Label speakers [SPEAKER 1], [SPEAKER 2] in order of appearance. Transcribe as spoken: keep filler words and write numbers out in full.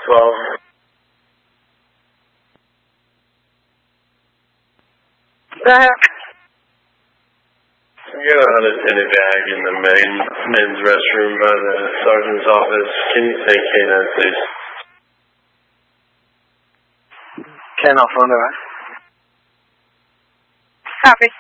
[SPEAKER 1] twelve.
[SPEAKER 2] Go ahead.
[SPEAKER 1] You got a unattended bag in the main men's restroom by the sergeant's office. Can you say K nine, please?
[SPEAKER 2] K nine for underway.
[SPEAKER 3] Copy.